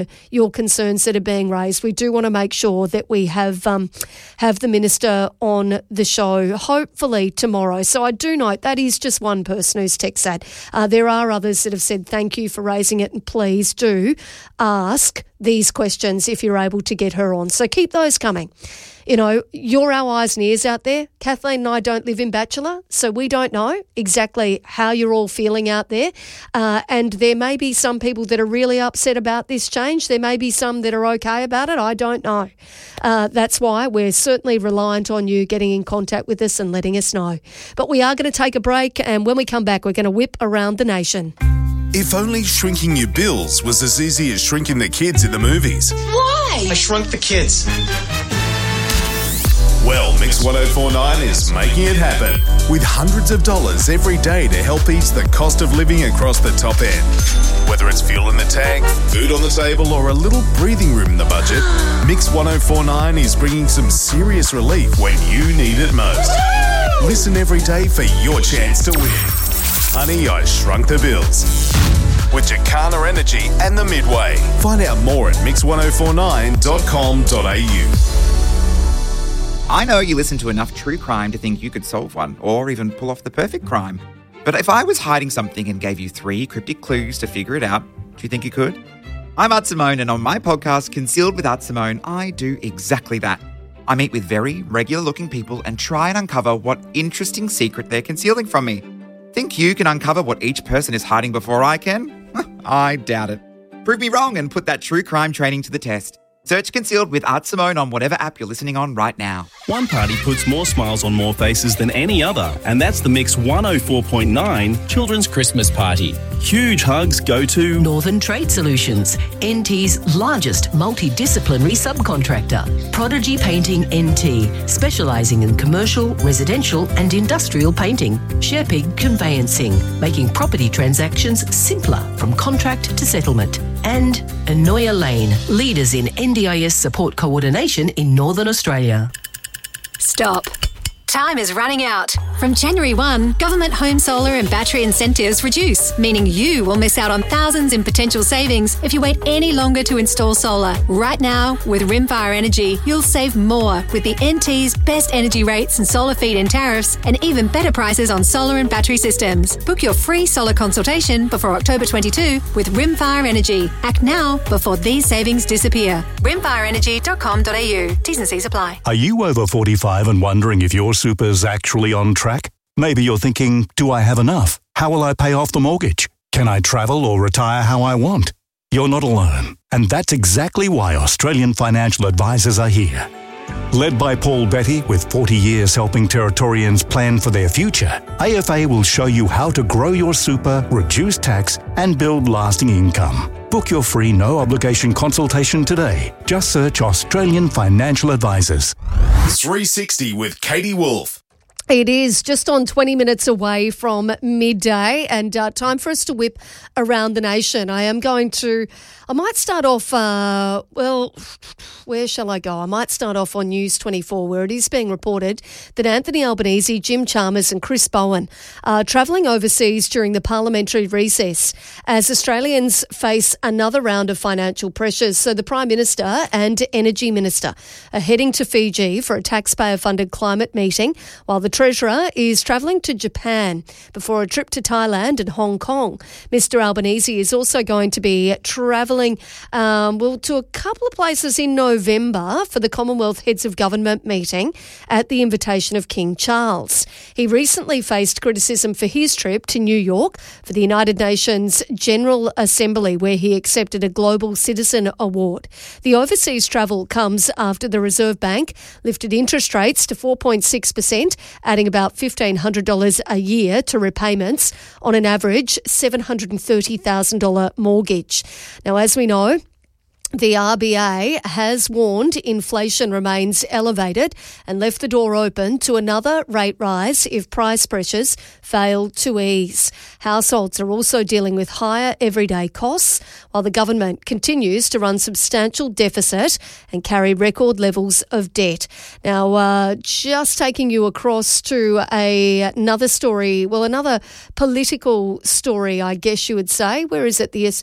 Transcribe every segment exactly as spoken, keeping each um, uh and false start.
your concerns that are being raised. We do want to make sure that we have um, have the Minister on the show, hopefully tomorrow. So I do note that is just one person who's texted that. Uh, there are others that have said thank you for raising it, and please do ask these questions if you're able to get her on. So keep those coming. You know, you're our eyes and ears out there. Kathleen and I don't live in Bachelor, so we don't know exactly how you're all feeling out there. Uh, and there may be some people that are really upset about this change. There may be some that are okay about it. I don't know. Uh, that's why we're certainly reliant on you getting in contact with us and letting us know. But we are going to take a break, and when we come back, we're going to whip around the nation. If only shrinking your bills was as easy as shrinking the kids in the movies. Why? I shrunk the kids. Well, Mix one oh four point nine is making it happen with hundreds of dollars every day to help ease the cost of living across the top end. Whether it's fuel in the tank, food on the table, or a little breathing room in the budget, Mix one oh four point nine is bringing some serious relief when you need it most. Listen every day for your chance to win. Honey, I Shrunk the Bills. With Jacana Energy and the Midway. Find out more at mix one oh four nine dot com dot a u. I know you listen to enough true crime to think you could solve one, or even pull off the perfect crime. But if I was hiding something and gave you three cryptic clues to figure it out, do you think you could? I'm Art Simone, and on my podcast, Concealed with Art Simone, I do exactly that. I meet with very regular-looking people and try and uncover what interesting secret they're concealing from me. Think you can uncover what each person is hiding before I can? I doubt it. Prove me wrong and put that true crime training to the test. Search Concealed with Art Simone on whatever app you're listening on right now. One party puts more smiles on more faces than any other, and that's the Mix one oh four point nine Children's Christmas Party. Huge hugs go to Northern Trade Solutions, N T's largest multidisciplinary subcontractor. Prodigy Painting N T, specialising in commercial, residential and industrial painting. Sherpig Conveyancing, making property transactions simpler from contract to settlement. And Anoya Lane, leaders in N D I S support coordination in Northern Australia. Stop. Time is running out. From January first, government home solar and battery incentives reduce, meaning you will miss out on thousands in potential savings if you wait any longer to install solar. Right now, with Rimfire Energy, you'll save more with the N T's best energy rates and solar feed-in tariffs, and even better prices on solar and battery systems. Book your free solar consultation before October twenty-second with Rimfire Energy. Act now before these savings disappear. rimfire energy dot com dot a u. T's and C's apply. Are you over forty-five and wondering if your super's actually on track? Maybe you're thinking, do I have enough? How will I pay off the mortgage? Can I travel or retire how I want? You're not alone. And that's exactly why Australian Financial Advisors are here. Led by Paul Betty, with forty years helping Territorians plan for their future, A F A will show you how to grow your super, reduce tax, and build lasting income. Book your free no-obligation consultation today. Just search Australian Financial Advisors. three sixty with Katie Wolf. It is just on twenty minutes away from midday, and uh, time for us to whip around the nation. I am going to, I might start off, uh, well, where shall I go? I might start off on News twenty-four, where it is being reported that Anthony Albanese, Jim Chalmers and Chris Bowen are travelling overseas during the parliamentary recess as Australians face another round of financial pressures. So the Prime Minister and Energy Minister are heading to Fiji for a taxpayer-funded climate meeting, while the Treasurer is travelling to Japan before a trip to Thailand and Hong Kong. Mister Albanese is also going to be travelling um, well, to a couple of places in November for the Commonwealth Heads of Government meeting at the invitation of King Charles. He recently faced criticism for his trip to New York for the United Nations General Assembly, where he accepted a Global Citizen Award. The overseas travel comes after the Reserve Bank lifted interest rates to four point six percent, adding about fifteen hundred dollars a year to repayments on an average seven hundred thirty thousand dollars mortgage. Now, as we know, the R B A has warned inflation remains elevated and left the door open to another rate rise if price pressures fail to ease. Households are also dealing with higher everyday costs, while the government continues to run substantial deficit and carry record levels of debt. Now, uh, just taking you across to a, another story, well, another political story, I guess you would say. Where is it? The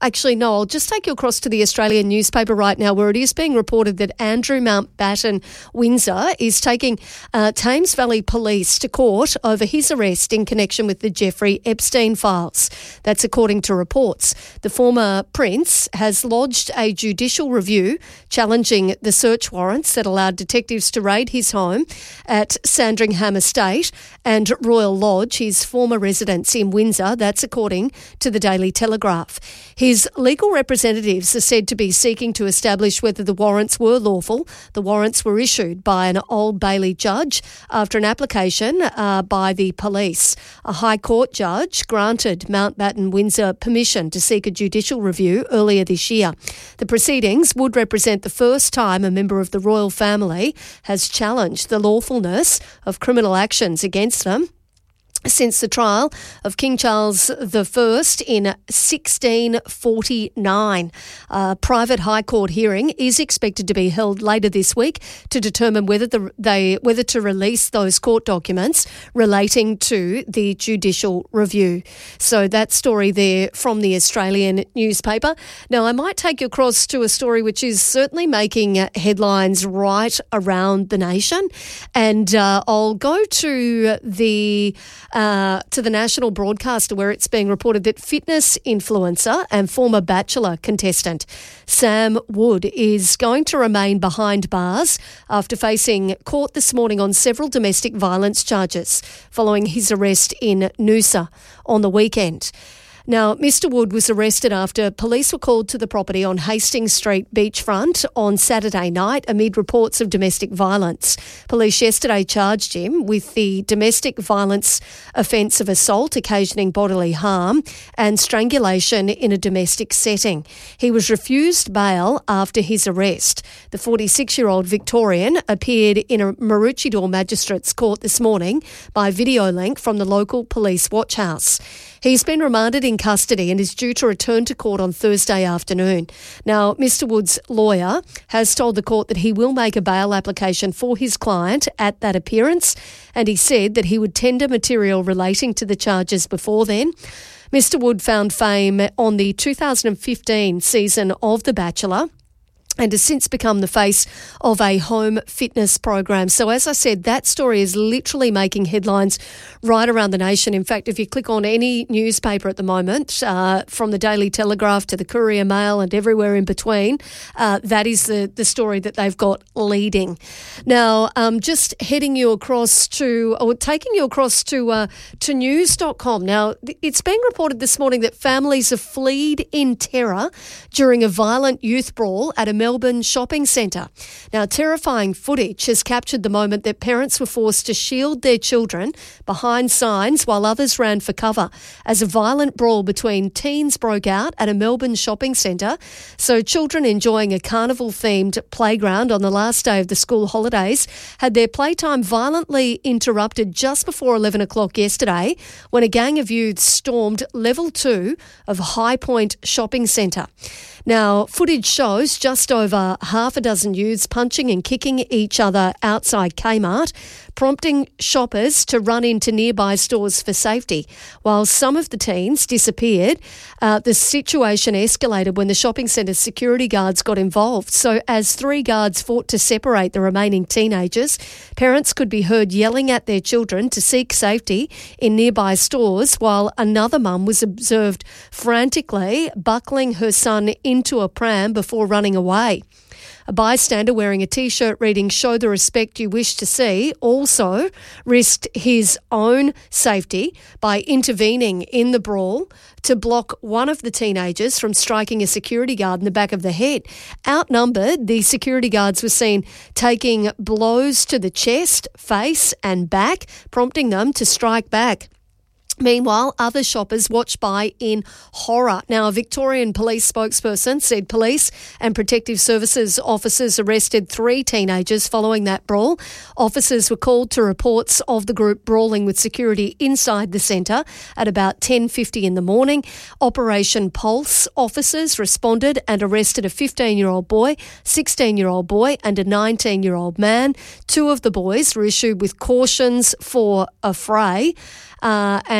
Actually, no, I'll just take you across to the Australian newspaper right now, where it is being reported that Andrew Mountbatten Windsor is taking uh, Thames Valley Police to court over his arrest in connection with the Jeffrey Epstein files. That's according to reports. The former Prince has lodged a judicial review challenging the search warrants that allowed detectives to raid his home at Sandringham Estate and Royal Lodge, his former residence in Windsor. That's according to the Daily Telegraph. His legal representatives are said to be seeking to establish whether the warrants were lawful. The warrants were issued by an Old Bailey judge after an application uh, by the police. A High Court judge granted Mountbatten Windsor permission to seek a judicial review earlier this year. The proceedings would represent the first time a member of the royal family has challenged the lawfulness of criminal actions against them since the trial of King Charles the First in sixteen forty-nine. A private High Court hearing is expected to be held later this week to determine whether the, they whether to release those court documents relating to the judicial review. So that story there from the Australian newspaper. Now, I might take you across to a story which is certainly making headlines right around the nation, and uh, I'll go to the Uh, to the national broadcaster, where it's being reported that fitness influencer and former Bachelor contestant Sam Wood is going to remain behind bars after facing court this morning on several domestic violence charges following his arrest in Noosa on the weekend. Now, Mister Wood was arrested after police were called to the property on Hastings Street beachfront on Saturday night amid reports of domestic violence. Police yesterday charged him with the domestic violence offence of assault occasioning bodily harm and strangulation in a domestic setting. He was refused bail after his arrest. The forty-six-year-old Victorian appeared in a Maroochydore Magistrates Court this morning by video link from the local police watch house. He's been remanded in custody and is due to return to court on Thursday afternoon. Now, Mister Wood's lawyer has told the court that he will make a bail application for his client at that appearance, and he said that he would tender material relating to the charges before then. Mister Wood found fame on the two thousand fifteen season of The Bachelor and has since become the face of a home fitness program. So as I said, that story is literally making headlines right around the nation. In fact, if you click on any newspaper at the moment, uh, from the Daily Telegraph to the Courier Mail and everywhere in between, uh, that is the, the story that they've got leading. Now, um, just heading you across to, or taking you across to, uh, to news dot com. Now, it's being reported this morning that families have fled in terror during a violent youth brawl at a Melbourne shopping centre. Now, terrifying footage has captured the moment that parents were forced to shield their children behind signs while others ran for cover as a violent brawl between teens broke out at a Melbourne shopping centre. So children enjoying a carnival-themed playground on the last day of the school holidays had their playtime violently interrupted just before eleven o'clock yesterday when a gang of youths stormed level two of High Point Shopping Centre. Now, footage shows just over half a dozen youths punching and kicking each other outside Kmart, prompting shoppers to run into nearby stores for safety. While some of the teens disappeared, uh, the situation escalated when the shopping centre's security guards got involved. So as three guards fought to separate the remaining teenagers, parents could be heard yelling at their children to seek safety in nearby stores, while another mum was observed frantically buckling her son into a pram before running away. A bystander wearing a T-shirt reading "Show the respect you wish to see" also risked his own safety by intervening in the brawl to block one of the teenagers from striking a security guard in the back of the head. Outnumbered, the security guards were seen taking blows to the chest, face and back, prompting them to strike back. Meanwhile, other shoppers watched by in horror. Now, a Victorian police spokesperson said police and protective services officers arrested three teenagers following that brawl. Officers were called to reports of the group brawling with security inside the centre at about ten fifty in the morning. Operation Pulse officers responded and arrested a fifteen-year-old boy, sixteen-year-old boy and a nineteen-year-old man. Two of the boys were issued with cautions for affray. Uh, and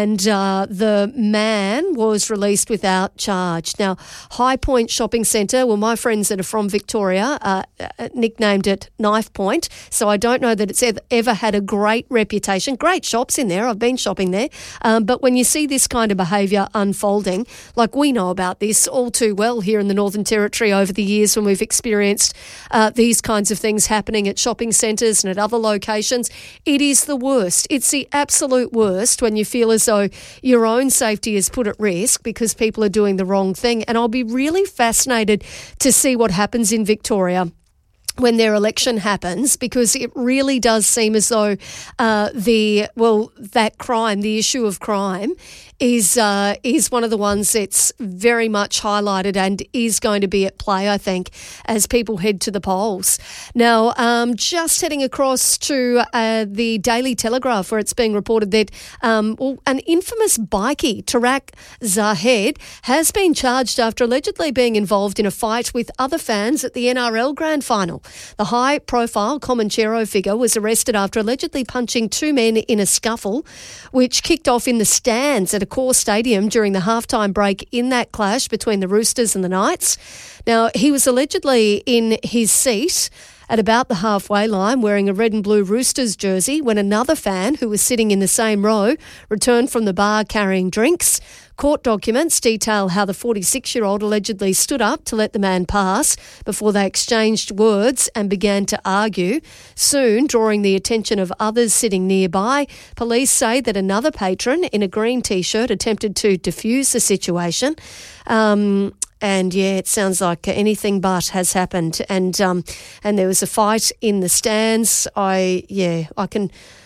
and uh, the man was released without charge. Now, High Point Shopping Centre, well, my friends that are from Victoria uh, nicknamed it Knife Point, so I don't know that it's ever, ever had a great reputation. Great shops in there. I've been shopping there. Um, but when you see this kind of behaviour unfolding, like we know about this all too well here in the Northern Territory over the years when we've experienced uh, these kinds of things happening at shopping centres and at other locations, it is the worst. It's the absolute worst when you feel as though your own safety is put at risk because people are doing the wrong thing. And I'll be really fascinated to see what happens in Victoria when their election happens, because it really does seem as though uh, the, well, that crime, the issue of crime, is uh, is one of the ones that's very much highlighted and is going to be at play, I think, as people head to the polls. Now, um, just heading across to uh, the Daily Telegraph, where it's being reported that um, well, an infamous bikie, Tarak Zahed, has been charged after allegedly being involved in a fight with other fans at the N R L Grand Final. The high-profile Comanchero figure was arrested after allegedly punching two men in a scuffle, which kicked off in the stands at a Core Stadium during the halftime break in that clash between the Roosters and the Knights. Now, he was allegedly in his seat at about the halfway line wearing a red and blue Roosters jersey when another fan who was sitting in the same row returned from the bar carrying drinks. Court documents detail how the forty-six-year-old allegedly stood up to let the man pass before they exchanged words and began to argue, soon drawing the attention of others sitting nearby. Police say that another patron in a green T-shirt attempted to defuse the situation. Um, and, yeah, it sounds like anything but has happened. And um, and there was a fight in the stands. I, yeah, I can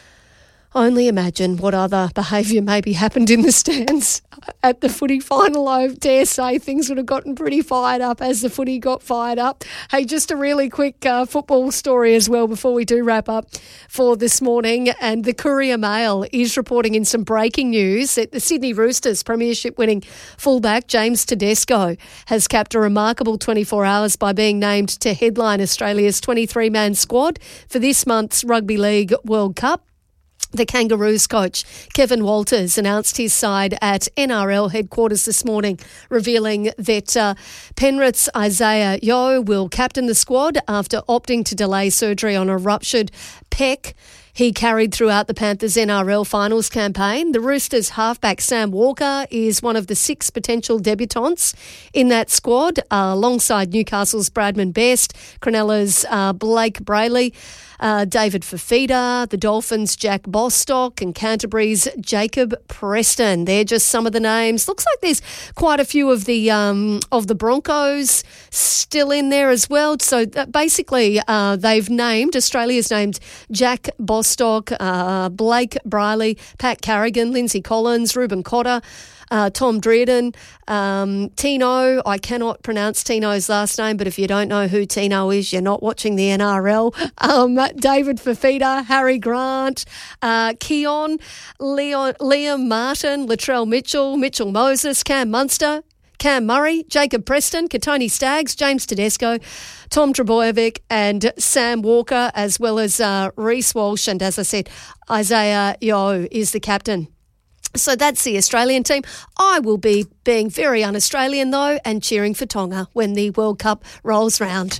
only imagine what other behaviour maybe happened in the stands at the footy final. I dare say things would have gotten pretty fired up as the footy got fired up. Hey, just a really quick uh, football story as well before we do wrap up for this morning. And the Courier Mail is reporting in some breaking news that the Sydney Roosters premiership winning fullback James Tedesco has capped a remarkable twenty-four hours by being named to headline Australia's twenty-three man squad for this month's Rugby League World Cup. The Kangaroos coach, Kevin Walters, announced his side at N R L headquarters this morning, revealing that uh, Penrith's Isaiah Yeo will captain the squad after opting to delay surgery on a ruptured pec he carried throughout the Panthers' N R L finals campaign. The Roosters' halfback Sam Walker is one of the six potential debutants in that squad, uh, alongside Newcastle's Bradman Best, Cronulla's uh, Blake Brayley, Uh, David Fafita, the Dolphins' Jack Bostock, and Canterbury's Jacob Preston. They're just some of the names. Looks like there's quite a few of the um, of the Broncos still in there as well. So that basically, uh, they've named, Australia's named Jack Bostock, uh, Blake Brayley, Pat Carrigan, Lindsay Collins, Ruben Cotter, Uh, Tom Drearden, um, Tino. I cannot pronounce Tino's last name, but if you don't know who Tino is, you're not watching the N R L. Um, David Fafita, Harry Grant, uh, Keon, Leon, Liam Martin, Latrell Mitchell, Mitchell Moses, Cam Munster, Cam Murray, Jacob Preston, Katoni Staggs, James Tedesco, Tom Trebojevic and Sam Walker, as well as uh, Reece Walsh. And as I said, Isaiah Yeo is the captain. So that's the Australian team. I will be being very un-Australian, though, and cheering for Tonga when the World Cup rolls round.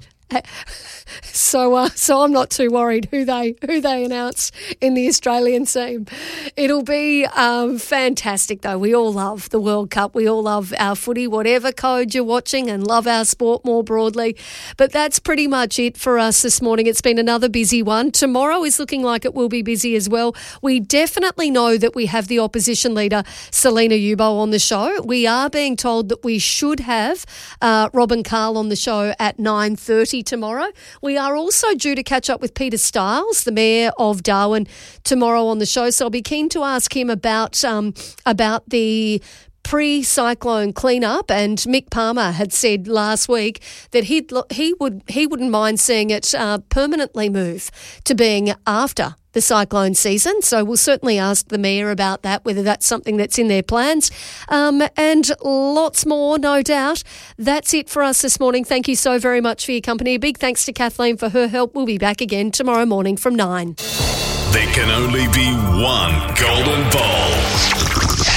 So, uh, so I'm not too worried who they who they announce in the Australian team. It'll be um, fantastic, though. We all love the World Cup. We all love our footy, whatever code you're watching, and love our sport more broadly. But that's pretty much it for us this morning. It's been another busy one. Tomorrow is looking like it will be busy as well. We definitely know that we have the opposition leader, Selena Yubo, on the show. We are being told that we should have uh, Robin Carl on the show at nine thirty tomorrow. We are also due to catch up with Peter Stiles, the Mayor of Darwin, tomorrow on the show. So I'll be keen to ask him about um, about the pre-cyclone cleanup. And Mick Palmer had said last week that he'd he would he wouldn't mind seeing it uh, permanently move to being after the cyclone season. So we'll certainly ask the Mayor about that, whether that's something that's in their plans, um, and lots more, no doubt. That's it for us this morning. Thank you so very much for your company. A big thanks to Kathleen for her help. We'll be back again tomorrow morning from nine. There can only be one golden ball.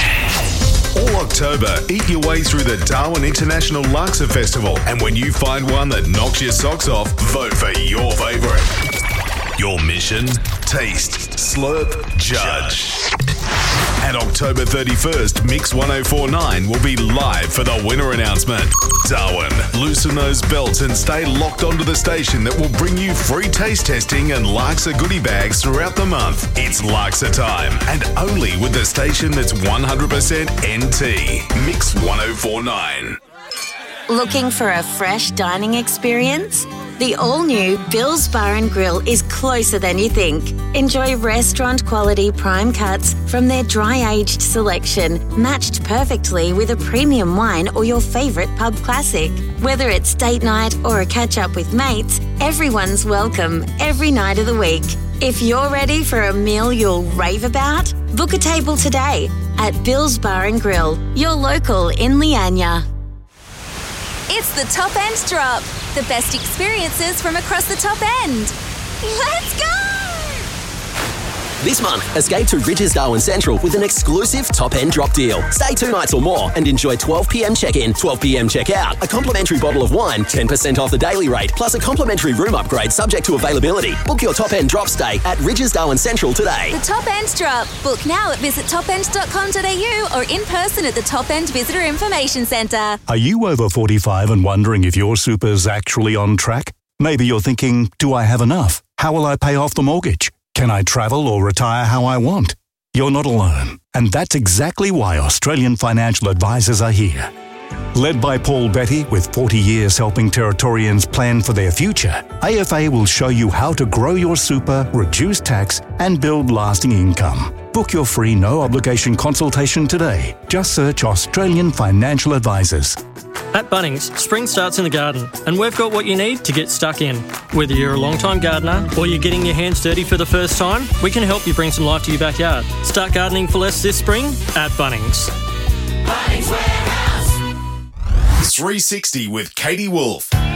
October, eat your way through the Darwin International Laksa Festival. And when you find one that knocks your socks off, vote for your favourite. Your mission? Taste, slurp, judge. And October thirty-first, Mix ten forty-nine will be live for the winner announcement. Darwin, loosen those belts and stay locked onto the station that will bring you free taste testing and Laksa goodie bags throughout the month. It's Laksa time, and only with the station that's one hundred percent N T. Mix ten forty-nine. Looking for a fresh dining experience? The all-new Bill's Bar and Grill is closer than you think. Enjoy restaurant-quality prime cuts from their dry-aged selection, matched perfectly with a premium wine or your favourite pub classic. Whether it's date night or a catch-up with mates, everyone's welcome every night of the week. If you're ready for a meal you'll rave about, book a table today at Bill's Bar and Grill, your local in Leanya. It's the Top End Drop. The best experiences from across the top end. Let's go! This month, escape to Ridges Darwin Central with an exclusive top-end drop deal. Stay two nights or more and enjoy twelve p.m. check-in, twelve p.m. check-out, a complimentary bottle of wine, ten percent off the daily rate, plus a complimentary room upgrade subject to availability. Book your top-end drop stay at Ridges Darwin Central today. The Top End Drop. Book now at visit top end dot com dot a u or in person at the Top End Visitor Information Centre. Are you over forty-five and wondering if your super's actually on track? Maybe you're thinking, do I have enough? How will I pay off the mortgage? Can I travel or retire how I want? You're not alone. And that's exactly why Australian Financial Advisors are here. Led by Paul Betty, with forty years helping Territorians plan for their future, A F A will show you how to grow your super, reduce tax, and build lasting income. Book your free no-obligation consultation today. Just search Australian Financial Advisors. At Bunnings, spring starts in the garden, and we've got what you need to get stuck in. Whether you're a long-time gardener or you're getting your hands dirty for the first time, we can help you bring some life to your backyard. Start gardening for less this spring at Bunnings. Bunnings Warehouse. three sixty with Katie Wolf.